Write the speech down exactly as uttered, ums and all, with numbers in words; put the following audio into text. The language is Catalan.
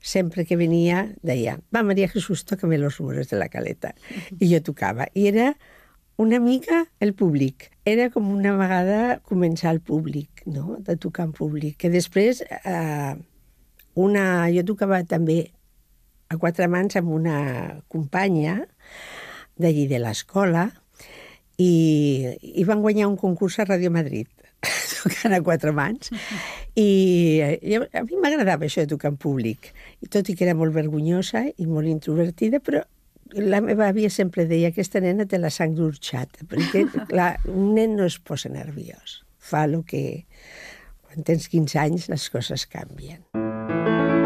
sempre que venia, deia, va, María Jesús, tócame los números de la caleta. I jo tocava. I era una mica el públic. Era com una vegada començar el públic, no?, de tocar en públic. Que després, eh, una... jo tocava també a quatre mans amb una companya d'allí de l'escola i, i van guanyar un concurs a Ràdio Madrid, tocant a quatre mans. I jo, a mi m'agradava això de tocar en públic, i tot i que era molt vergonyosa i molt introvertida, però la meva àvia sempre deia, aquesta nena té la sang d'orxata, perquè, clar, un nen no es posa nerviós. Fa el que... Quan tens quinze anys les coses canvien.